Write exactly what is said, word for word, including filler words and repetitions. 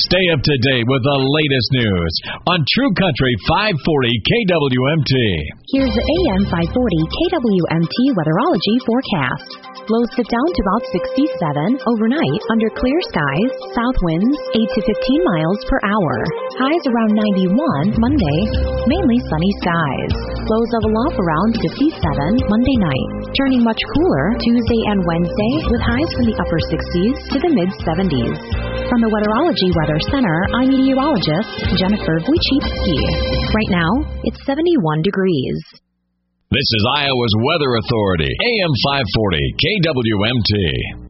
Stay up to date with the latest news on True Country five forty K W M T. Here's the A M five forty K W M T weatherology forecast. Lows dip down to about sixty-seven overnight under clear skies, south winds eight to fifteen miles per hour. Highs around ninety-one Monday, mainly sunny skies. Lows level off around fifty-seven Monday night. Turning much cooler Tuesday and Wednesday with highs from the upper sixties to the mid seventies. From the Weatherology Weather Center, I'm meteorologist Jennifer Wojcicki. Right now, it's seventy-one degrees. This is Iowa's Weather Authority, A M five forty K W M T.